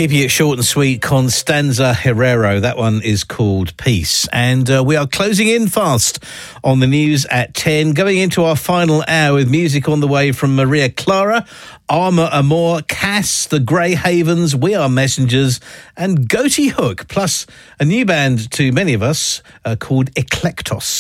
Keeping it short and sweet, Constanza Herrero. That one is called Peace. And we are closing in fast on the news at 10, going into our final hour with music on the way from Maria Clara, Armour Amor, Cass, The Grey Havens, We Are Messengers, and Goatee Hook, plus a new band to many of us called Eclectos.